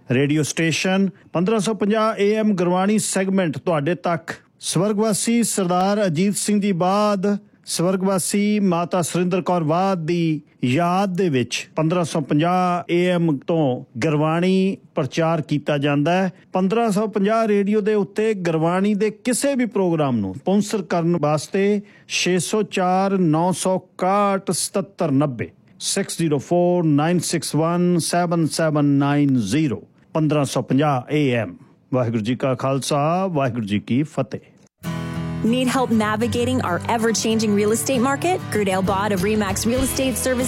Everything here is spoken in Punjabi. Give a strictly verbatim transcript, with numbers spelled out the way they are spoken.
ਰੇਡੀਓ ਸਟੇਸ਼ਨ ਪੰਦਰਾਂ ਸੌ ਪੰਜਾਹ ਏ ਐਮ ਗੁਰਬਾਣੀ ਸੈਗਮੈਂਟ ਤੁਹਾਡੇ ਤੱਕ। ਸਵਰਗਵਾਸੀ ਸਰਦਾਰ ਅਜੀਤ ਸਿੰਘ ਜੀ ਬਾਦ, ਸਵਰਗਵਾਸੀ ਮਾਤਾ ਸੁਰਿੰਦਰ ਕੌਰ ਬਾਦ ਦੀ ਯਾਦ ਦੇ ਵਿੱਚ ਪੰਦਰਾਂ ਸੌ ਪੰਜਾਹ ਏ ਐਮ ਤੋਂ ਗੁਰਬਾਣੀ ਪ੍ਰਚਾਰ ਕੀਤਾ ਜਾਂਦਾ ਹੈ। ਪੰਦਰਾਂ ਸੌ ਪੰਜਾਹ ਰੇਡੀਓ ਦੇ ਉੱਤੇ ਗੁਰਬਾਣੀ ਦੇ ਕਿਸੇ ਵੀ ਪ੍ਰੋਗਰਾਮ ਨੂੰ ਸਪਾਂਸਰ ਕਰਨ ਵਾਸਤੇ ਛੇ ਸੌ ਚਾਰ ਨੌ ਸੌ ਇਕਾਹਠ ਸਤੱਤਰ ਨੱਬੇ six zero four nine six one seven seven nine zero ਪੰਦਰਾਂ ਸੌ ਪੰਜਾਹ ਏ ਐਮ। ਵਾਹਿਗੁਰੂ ਜੀ ਕਾ ਖਾਲਸਾ, ਵਾਹਿਗੁਰੂ ਜੀ ਕੀ ਫਤਿਹ। Need help navigating our ever-changing real estate market? Gerdale Bod of Remax Real Estate Services